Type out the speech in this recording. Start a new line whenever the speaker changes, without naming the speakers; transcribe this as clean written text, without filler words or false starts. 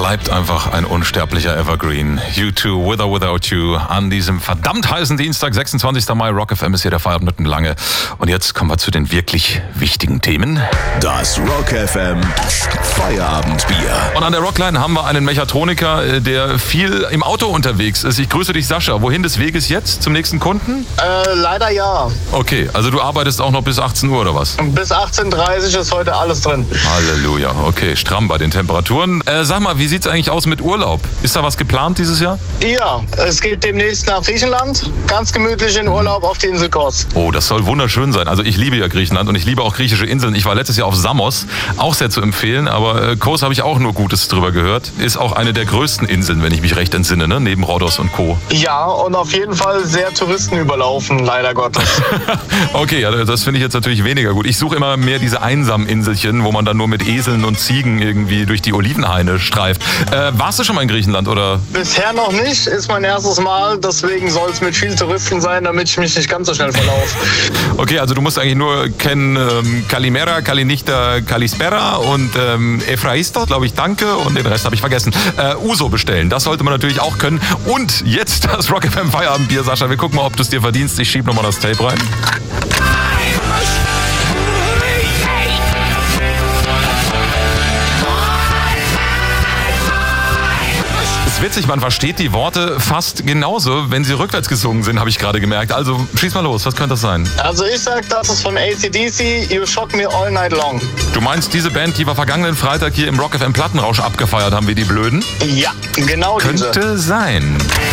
bleibt einfach ein unsterblicher Evergreen. U2, With or Without You, an diesem verdammt heißen Dienstag, 26. Mai. Rock FM ist hier der Feierabend Lange. Und jetzt kommen wir zu den wirklich wichtigen Themen.
Das Rock FM Feierabendbier.
Und an der Rockline haben wir einen Mechatroniker, der viel im Auto unterwegs ist. Ich grüße dich, Sascha. Wohin des Weges jetzt? Zum nächsten Kunden?
Leider ja.
Okay, also du arbeitest auch noch bis 18 Uhr oder was?
Bis 18:30 ist heute alles drin.
Halleluja, okay, stramm bei den Temperaturen. Sag mal, wie sieht's eigentlich aus mit Urlaub? Ist da was geplant dieses Jahr?
Ja, es geht demnächst nach Griechenland. Ganz gemütlich in Urlaub auf die Insel Kos.
Oh, das soll wunderschön sein. Also ich liebe ja Griechenland und ich liebe auch griechische Inseln. Ich war letztes Jahr auf Samos, auch sehr zu empfehlen, aber Kos habe ich auch nur Gutes drüber gehört. Ist auch eine der größten Inseln, wenn ich mich recht entsinne, ne? Neben Rhodos und Co.
Ja, und auf jeden Fall sehr touristenüberlaufen, leider Gottes.
Okay, ja, das finde ich jetzt natürlich weniger gut. Ich suche immer mehr diese einsamen Inselchen, wo man dann nur mit Eseln und Ziegen irgendwie durch die Olivenhaine streift. Warst du schon mal in Griechenland, oder?
Bisher noch nicht, ist mein erstes Mal, deswegen soll es mit vielen Touristen sein, damit ich mich nicht ganz so schnell verlaufe.
Okay, also du musst eigentlich nur kennen Kalimera, Kalinichta, Kalispera und Efraisto, glaube ich, danke, und den Rest habe ich vergessen. Uso bestellen, das sollte man natürlich auch können. Und jetzt das Rock FM Feierabendbier, Sascha. Wir gucken mal, ob du es dir verdienst. Ich schiebe nochmal das Tape rein. Witzig, man versteht die Worte fast genauso, wenn sie rückwärts gesungen sind, habe ich gerade gemerkt. Also schieß mal los, was könnte das sein?
Also ich sag, das ist von AC/DC, You Shock Me All Night Long.
Du meinst diese Band, die wir vergangenen Freitag hier im Rock FM Plattenrausch abgefeiert haben, wie die Blöden?
Ja, genau diese.
Könnte sein.